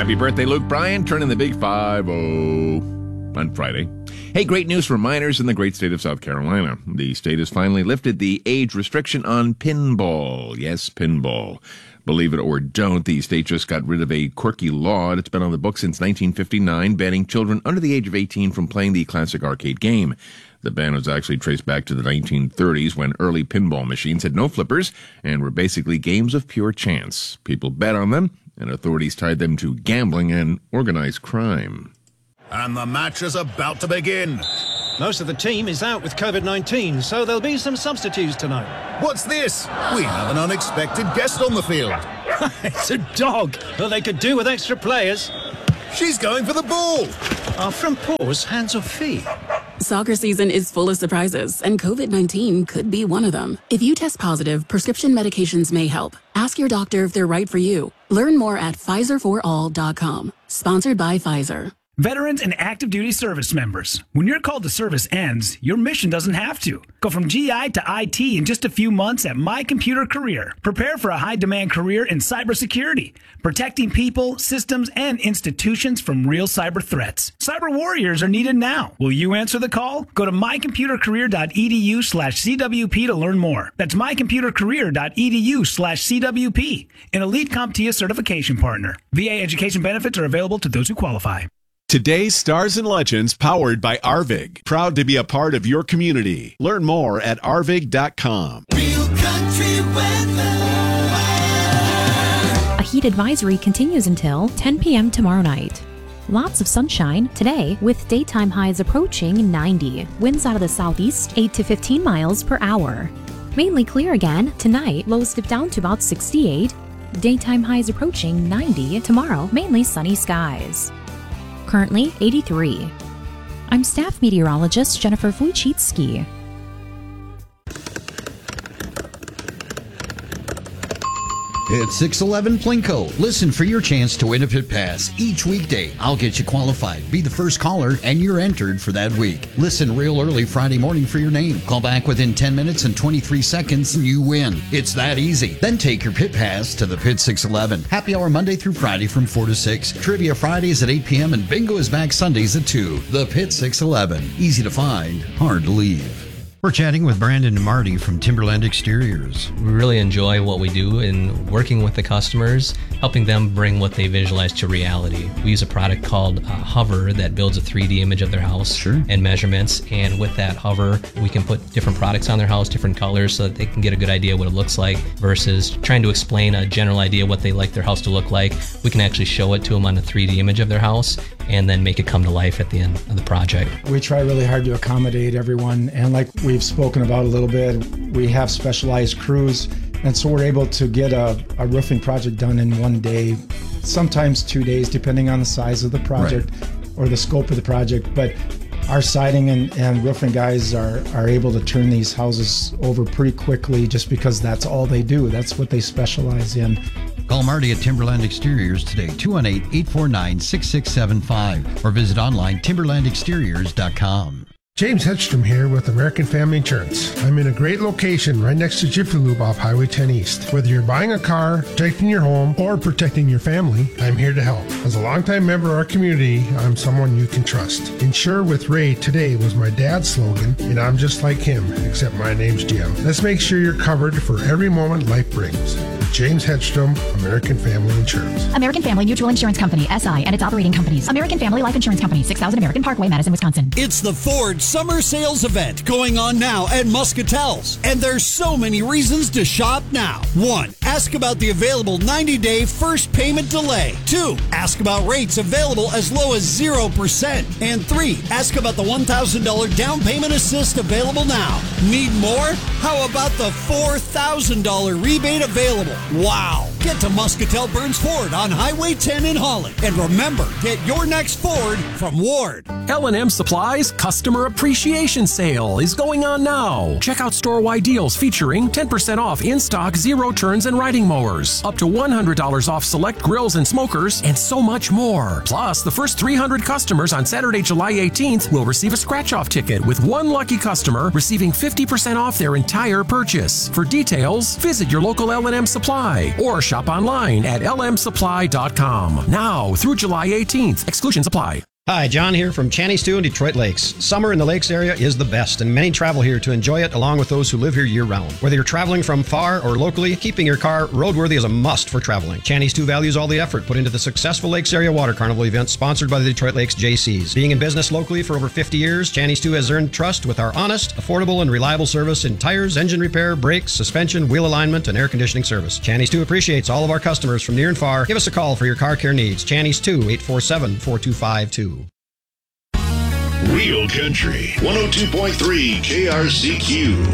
Happy birthday, Luke Bryan, turning the big 5-0 on Friday. Hey, great news for minors in the great state of South Carolina. The state has finally lifted the age restriction on pinball. Yes, pinball. Believe it or don't, the state just got rid of a quirky law that's been on the books since 1959, banning children under the age of 18 from playing the classic arcade game. The ban was actually traced back to the 1930s when early pinball machines had no flippers and were basically games of pure chance. People bet on them, and authorities tied them to gambling and organized crime. And the match is about to begin. Most of the team is out with COVID-19, so there'll be some substitutes tonight. What's this? We have an unexpected guest on the field. It's a dog. Well, they could do with extra players. She's going for the ball. Are front paws hands or feet? Soccer season is full of surprises, and COVID-19 could be one of them. If you test positive, prescription medications may help. Ask your doctor if they're right for you. Learn more at PfizerForAll.com. Sponsored by Pfizer. Veterans and active duty service members, when your call to service ends, your mission doesn't have to. Go from GI to IT in just a few months at My Computer Career. Prepare for a high-demand career in cybersecurity, protecting people, systems, and institutions from real cyber threats. Cyber warriors are needed now. Will you answer the call? Go to mycomputercareer.edu/CWP to learn more. That's mycomputercareer.edu/CWP, an elite CompTIA certification partner. VA education benefits are available to those who qualify. Today's Stars and Legends, powered by Arvig. Proud to be a part of your community. Learn more at arvig.com. Real country weather. A heat advisory continues until 10 p.m. tomorrow night. Lots of sunshine today with daytime highs approaching 90. Winds out of the southeast 8 to 15 miles per hour. Mainly clear again tonight. Lows dip down to about 68. Daytime highs approaching 90. Tomorrow, mainly sunny skies. Currently 83. I'm staff meteorologist Jennifer Wojcicki. It's 611 Plinko. Listen for your chance to win a Pit Pass. Each weekday, I'll get you qualified. Be the first caller, and you're entered for that week. Listen real early Friday morning for your name. Call back within 10 minutes and 23 seconds, and you win. It's that easy. Then take your Pit Pass to the Pit 611. Happy hour Monday through Friday from 4 to 6. Trivia Fridays at 8 p.m. and bingo is back Sundays at 2. The Pit 611. Easy to find, hard to leave. We're chatting with Brandon and Marty from Timberland Exteriors. We really enjoy what we do in working with the customers, helping them bring what they visualize to reality. We use a product called Hover that builds a 3D image of their house and measurements. And with that Hover, we can put different products on their house, different colors, so that they can get a good idea what it looks like versus trying to explain a general idea what they like their house to look like. We can actually show it to them on a 3D image of their house and then make it come to life at the end of the project. We try really hard to accommodate everyone, and like we've spoken about a little bit, we have specialized crews, and so we're able to get a roofing project done in one day, sometimes 2 days, depending on the size of the project or the scope of the project. But our siding and roofing guys are able to turn these houses over pretty quickly just because that's all they do. That's what they specialize in. Call Marty at Timberland Exteriors today, 218-849-6675, or visit online timberlandexteriors.com. James Hedstrom here with American Family Insurance. I'm in a great location right next to Jiffy Lube off Highway 10 East. Whether you're buying a car, protecting your home, or protecting your family, I'm here to help. As a longtime member of our community, I'm someone you can trust. Insure with Ray today was my dad's slogan, and I'm just like him, except my name's Jim. Let's make sure you're covered for every moment life brings. James Hedstrom, American Family Insurance. American Family Mutual Insurance Company, SI, and its operating companies. American Family Life Insurance Company, 6000 American Parkway, Madison, Wisconsin. It's the Ford Summer Sales Event going on now at Muscatel's. And there's so many reasons to shop now. 1. Ask about the available 90-day first payment delay. 2. Ask about rates available as low as 0%. And 3. Ask about the $1,000 down payment assist available now. Need more? How about the $4,000 rebate available? Wow! Get to Muscatel Burns Ford on Highway 10 in Holland. And remember, get your next Ford from Ward. L&M Supplies Customer Appreciation Sale is going on now. Check out store-wide deals featuring 10% off in-stock zero turns and riding mowers, up to $100 off select grills and smokers, and so much more. Plus, the first 300 customers on Saturday, July 18th will receive a scratch-off ticket, with one lucky customer receiving 50% off their entire purchase. For details, visit your local L&M Supplies apply. Or shop online at lmsupply.com. Now through July 18th. Exclusions apply. Hi, John here from Channy Stew in Detroit Lakes. Summer in the Lakes area is the best, and many travel here to enjoy it along with those who live here year-round. Whether you're traveling from far or locally, keeping your car roadworthy is a must for traveling. Channy Stew values all the effort put into the successful Lakes Area Water Carnival event sponsored by the Detroit Lakes JCs. Being in business locally for over 50 years, Channy Stew has earned trust with our honest, affordable, and reliable service in tires, engine repair, brakes, suspension, wheel alignment, and air conditioning service. Channy Stew appreciates all of our customers from near and far. Give us a call for your car care needs. Channy Stew, 847-4252. Real Country 102.3 KRCQ.